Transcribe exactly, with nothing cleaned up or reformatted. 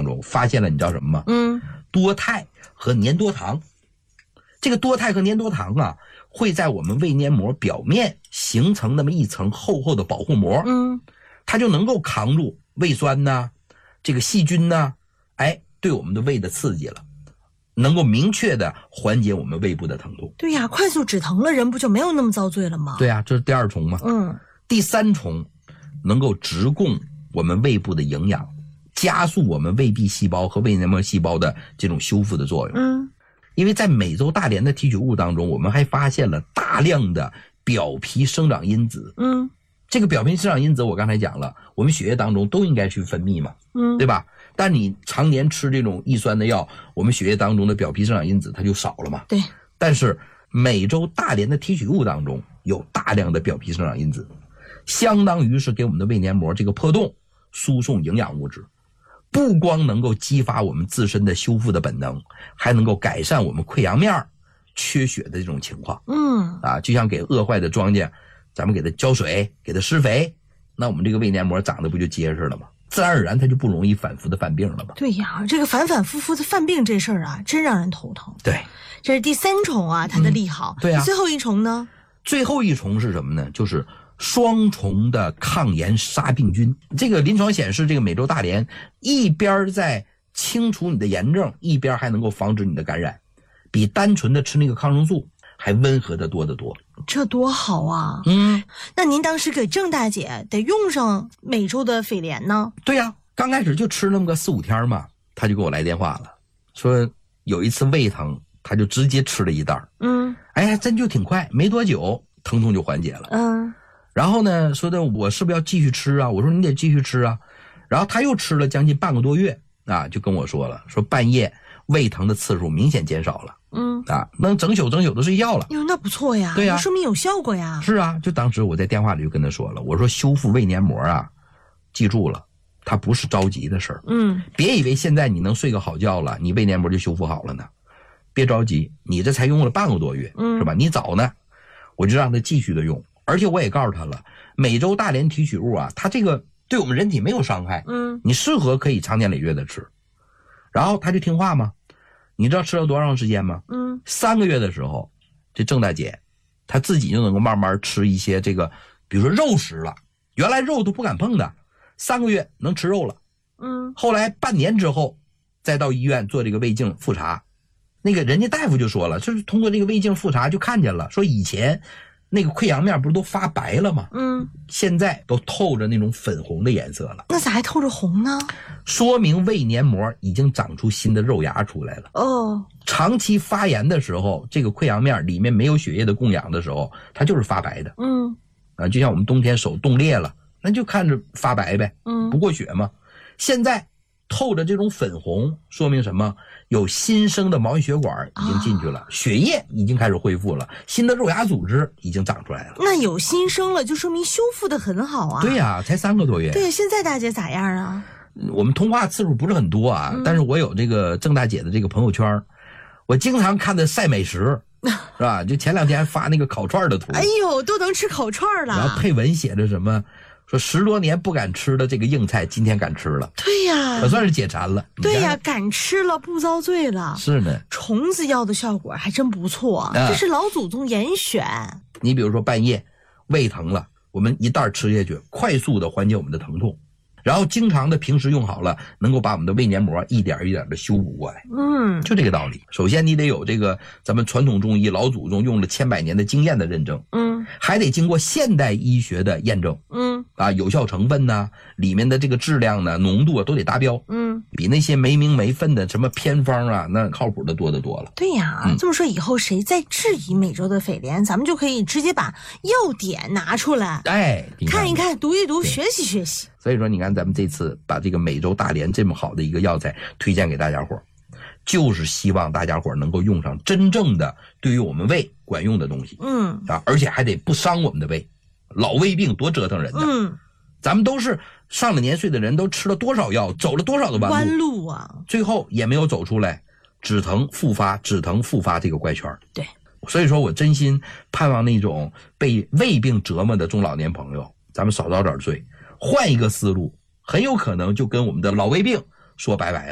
当中发现了你知道什么吗？ 嗯， 多肽和粘多糖。这个多肽和粘多糖啊，会在我们胃黏膜表面形成那么一层厚厚的保护膜， 嗯， 它就能够扛住胃酸呐、这个细菌呐，哎，对我们的胃的刺激了，能够明确的缓解我们胃部的疼痛。 对呀，快速止疼了，人不就没有那么遭罪了吗？ 对呀，这是第二重嘛。 嗯， 第三重能够直供我们胃部的营养，加速我们胃壁细胞和胃黏膜细胞的这种修复的作用。 嗯， 因为在美洲大蠊的提取物当中，我们还发现了大量的表皮生长因子。 嗯， 这个表皮生长因子我刚才讲了，我们血液当中都应该去分泌嘛， 嗯， 对吧？但你常年吃这种抑酸的药，我们血液当中的表皮生长因子它就少了嘛。 对。 但是美洲大蠊的提取物当中有大量的表皮生长因子，相当于是给我们的胃黏膜这个破洞输送营养物质，不光能够激发我们自身的修复的本能，还能够改善我们溃疡面缺血的这种情况。 嗯， 啊，就像给饿坏的庄稼，咱们给它浇水，给它施肥，那我们这个胃黏膜长得不就结实了吗？自然而然它就不容易反复的犯病了嘛。 对呀，这个反反复复的犯病这事儿啊，真让人头疼。 对， 这是第三重啊，它的利好。 嗯、对啊。 最后一重呢？ 最后一重是什么呢？就是双重的抗炎杀病菌。这个临床显示，这个美洲大蠊一边在清除你的炎症，一边还能够防止你的感染，比单纯的吃那个抗生素还温和的多得多。 这多好啊！ 嗯， 那您当时给郑大姐得用上美洲的斐莲呢？ 对呀、啊，刚开始就吃那么个四五天嘛，她就给我来电话了，说有一次胃疼，她就直接吃了一袋。 嗯， 哎呀，真就挺快，没多久疼痛就缓解了。 嗯， 然后呢，说的我是不是要继续吃啊？我说你得继续吃啊。然后她又吃了将近半个多月啊，就跟我说了，说半夜胃疼的次数明显减少了。 嗯啊，能整宿整宿的睡觉了。 哟，那不错呀。 对呀， 说明有效果呀。 是啊，就当时我在电话里就跟他说了，我说修复胃黏膜啊，记住了，它不是着急的事儿。 嗯， 别以为现在你能睡个好觉了，你胃黏膜就修复好了呢。别着急，你这才用了半个多月， 嗯， 是吧？你早呢，我就让他继续的用，而且我也告诉他了，美洲大蠊提取物啊，它这个对我们人体没有伤害， 嗯， 你适合可以长年累月的吃。然后他就听话吗？你知道吃了多长时间吗？ 嗯， 三个月的时候，这郑大姐她自己就能够慢慢吃一些这个，比如说肉食了，原来肉都不敢碰的，三个月能吃肉了。 嗯， 后来半年之后，再到医院做这个胃镜复查，那个人家大夫就说了，就是通过这个胃镜复查就看见了，说以前那个溃疡面不是都发白了吗？ 嗯， 现在都透着那种粉红的颜色了。 那咋还透着红呢？ 说明胃黏膜已经长出新的肉芽出来了。 哦， 长期发炎的时候，这个溃疡面里面没有血液的供氧的时候，它就是发白的。 嗯， 啊，就像我们冬天手冻裂了，那就看着发白呗， 嗯， 不过血嘛。现在透着这种粉红，说明什么？有新生的毛细血管已经进去了，啊、血液已经开始恢复了，新的肉芽组织已经长出来了。 那有新生了，就说明修复的很好啊。 对呀、啊，才三个多月。 对，现在大姐咋样啊？ 我们通话次数不是很多啊，嗯、但是我有这个郑大姐的这个朋友圈，我经常看她晒美食，是吧？就前两天发那个烤串的图， 哎呦，都能吃烤串了。 然后配文写着什么？说十多年不敢吃的这个硬菜，今天敢吃了。 对呀， 可算是解馋了。 对呀，敢吃了，不遭罪了。 是呢， 虫子药的效果还真不错，啊、这是老祖宗严选。 你比如说半夜胃疼了，我们一袋吃下去，快速的缓解我们的疼痛。然后经常的平时用好了，能够把我们的胃黏膜一点一点的修补过来。 嗯， 就这个道理。首先你得有这个咱们传统中医老祖宗用了千百年的经验的认证。 嗯， 还得经过现代医学的验证。 嗯， 啊，有效成分呢，里面的这个质量呢，浓度啊都得达标。 嗯， 比那些没名没分的什么偏方啊，那靠谱的多得多了。 对呀、嗯，这么说以后谁再质疑美洲的斐莲，咱们就可以直接把要点拿出来， 哎， 看一看，读一读，学习学习。 所以说，你看咱们这次把这个美洲大蠊这么好的一个药材推荐给大家伙，就是希望大家伙能够用上真正的对于我们胃管用的东西。 嗯， 啊，而且还得不伤我们的胃。老胃病多折腾人呢。 嗯， 咱们都是上了年岁的人，都吃了多少药，走了多少的弯路， 弯路啊， 最后也没有走出来止疼复发、止疼复发这个怪圈。 对， 所以说我真心盼望那种被胃病折磨的中老年朋友，咱们少遭点罪。换一个思路，很有可能就跟我们的老胃病说拜拜了。